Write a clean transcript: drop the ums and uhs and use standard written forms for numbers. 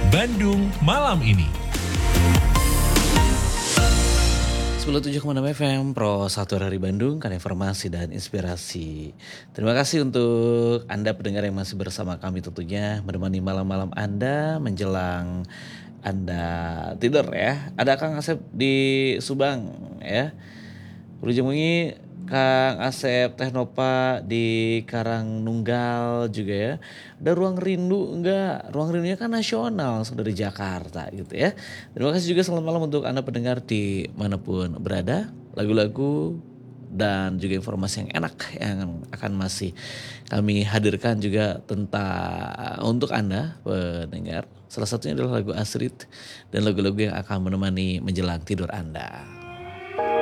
Bandung malam ini. 97,6 FM Pro 1 Hari Bandung kan informasi dan inspirasi. Terima kasih untuk Anda pendengar yang masih bersama kami tentunya menemani malam-malam Anda menjelang Anda tidur ya. Ada Kang Asep di Subang ya. Berujung ini Kang Asep Teknopa di Karangnunggal juga ya. Ada Ruang Rindu enggak? Ruang Rindunya kan nasional langsung dari Jakarta gitu ya. Terima kasih juga selamat malam untuk Anda pendengar di manapun berada. Lagu-lagu dan juga informasi yang enak yang akan masih kami hadirkan juga tentang untuk Anda pendengar. Salah satunya adalah lagu Astrid dan lagu-lagu yang akan menemani menjelang tidur Anda.